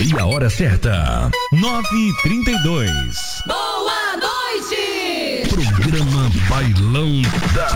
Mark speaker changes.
Speaker 1: E a hora certa, 9h32.
Speaker 2: Boa noite!
Speaker 1: Programa Bailão da